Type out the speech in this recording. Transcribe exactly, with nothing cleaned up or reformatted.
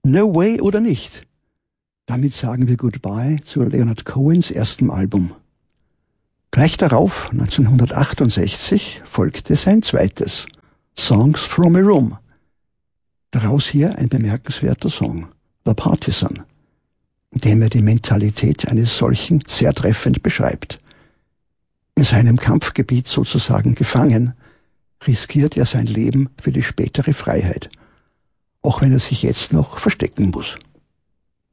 No Way oder nicht? Damit sagen wir Goodbye zu Leonard Cohens erstem Album. Gleich darauf, neunzehnhundertachtundsechzig, folgte sein zweites, Songs from a Room. Daraus hier ein bemerkenswerter Song, The Partisan, in dem er die Mentalität eines solchen sehr treffend beschreibt. In seinem Kampfgebiet sozusagen gefangen, riskiert er sein Leben für die spätere Freiheit, auch wenn er sich jetzt noch verstecken muss.